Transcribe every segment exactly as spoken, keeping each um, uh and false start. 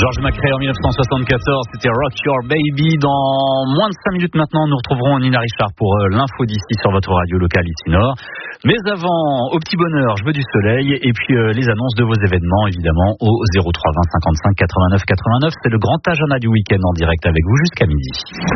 George Macrae en dix-neuf cent soixante-quatorze, c'était Rock Your Baby. Dans moins de cinq minutes maintenant, nous retrouverons Nina Richard pour euh, l'info d'ici sur votre radio locale ici Nord. Mais avant, au petit bonheur, je veux du soleil et puis euh, les annonces de vos événements évidemment au zéro trois vingt cinquante-cinq quatre-vingt-neuf quatre-vingt-neuf. C'est le grand agenda du week-end en direct avec vous jusqu'à midi.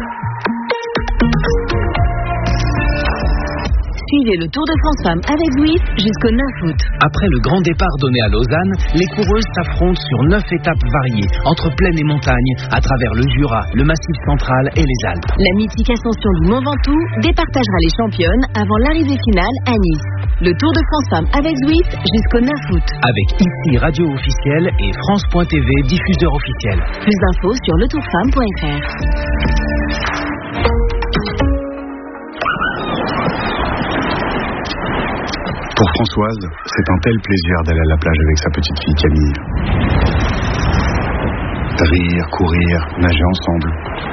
Suivez le Tour de France Femmes avec Zwift jusqu'au neuf août. Après le grand départ donné à Lausanne, les coureuses s'affrontent sur neuf étapes variées, entre plaine et montagne, à travers le Jura, le Massif central et les Alpes. La mythique ascension du Mont Ventoux départagera les championnes avant l'arrivée finale à Nice. Le Tour de France Femmes avec Zwift jusqu'au neuf août. Avec ici Radio officielle et France point T V diffuseur officiel. Plus d'infos sur le tour femme point f r. Pour Françoise, c'est un tel plaisir d'aller à la plage avec sa petite fille Camille. Rire, courir, nager ensemble.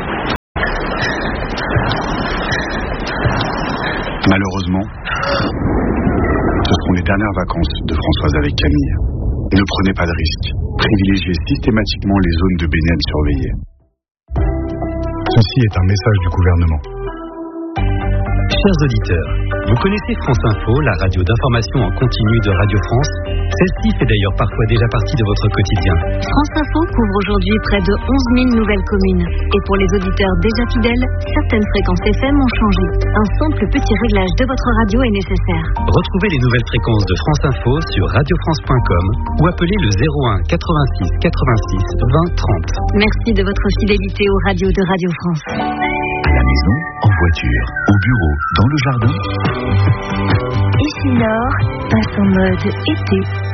Malheureusement, ce seront les dernières vacances de Françoise avec Camille. Ne prenez pas de risques. Privilégiez systématiquement les zones de baignade surveillées. Ceci est un message du gouvernement. Chers auditeurs, vous connaissez France Info, la radio d'information en continu de Radio France. Celle-ci fait d'ailleurs parfois déjà partie de votre quotidien. France Info couvre aujourd'hui près de onze mille nouvelles communes. Et pour les auditeurs déjà fidèles, certaines fréquences F M ont changé. Un simple petit réglage de votre radio est nécessaire. Retrouvez les nouvelles fréquences de France Info sur radio france point com ou appelez le zéro un quatre-vingt-six quatre-vingt-six vingt trente. Merci de votre fidélité aux radios de Radio France. À la maison, en voiture, au bureau, dans le jardin. Ici Nord passe en mode été.